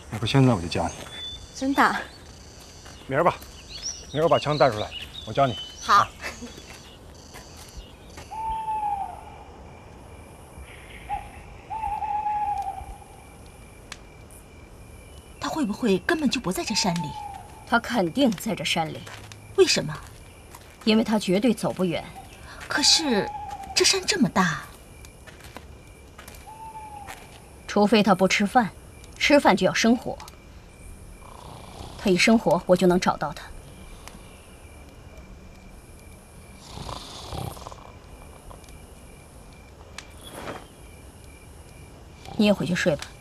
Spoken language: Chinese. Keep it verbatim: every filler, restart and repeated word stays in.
要不现在我就教你。 真的？ 明儿吧，明儿我把枪带出来，我教你。 好。啊他会不会根本就不在这山里？ 他肯定在这山里。 为什么？ 因为他绝对走不远。 可是，这山这么大， 除非他不吃饭，吃饭就要生火。他一生火，我就能找到他。你也回去睡吧。